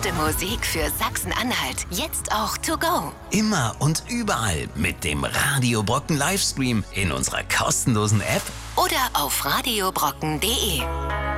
beste Musik für Sachsen-Anhalt. Jetzt auch to go. Immer und überall mit dem Radio Brocken Livestream in unserer kostenlosen App Oder auf radiobrocken.de.